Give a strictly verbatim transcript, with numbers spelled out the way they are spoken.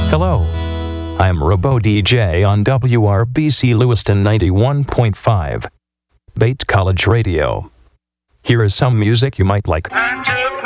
Hello, I'm Robo D J on W R B C Lewiston ninety-one point five, Bate College Radio. Here is some music you might like.